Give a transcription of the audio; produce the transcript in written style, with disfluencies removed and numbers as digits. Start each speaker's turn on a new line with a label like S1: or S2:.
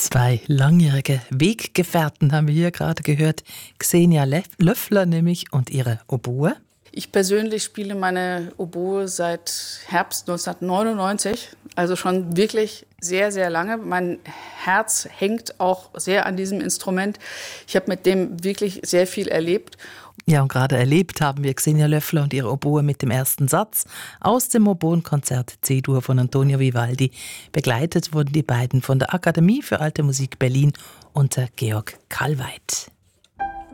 S1: Zwei langjährige Weggefährten haben wir hier gerade gehört. Xenia Löffler nämlich und ihre Oboe.
S2: Ich persönlich spiele meine Oboe seit Herbst 1999, also schon wirklich sehr, sehr lange. Mein Herz hängt auch sehr an diesem Instrument. Ich habe mit dem wirklich sehr viel erlebt.
S1: Ja, und gerade erlebt haben wir Xenia Löffler und ihre Oboe mit dem ersten Satz aus dem Oboenkonzert C-Dur von Antonio Vivaldi. Begleitet wurden die beiden von der Akademie für Alte Musik Berlin unter Georg Kallweit.